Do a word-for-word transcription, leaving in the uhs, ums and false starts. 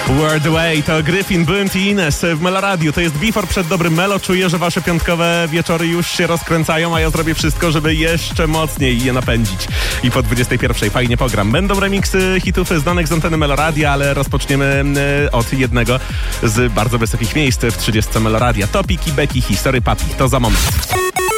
World Away to Gryffin, Bunt i Ines w Meloradiu. To jest Before przed dobrym Melo. Czuję, że wasze piątkowe wieczory już się rozkręcają, a ja zrobię wszystko, żeby jeszcze mocniej je napędzić. I po dwudziestej pierwszej fajnie pogram. Będą remiksy hitów znanych z anteny Meloradia, ale rozpoczniemy od jednego z bardzo wysokich miejsc w trzydziestce Meloradia. Topiki, Beki, History Papi. To za moment.